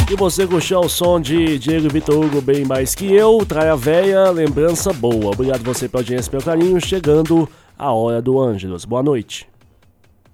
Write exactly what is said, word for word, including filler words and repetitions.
E você curtiu o som de Diego e Vitor Hugo, Bem Mais Que Eu, Traia Véia, Lembrança Boa. Obrigado você pela audiência e pelo carinho, chegando a hora do Ângelos. Boa noite.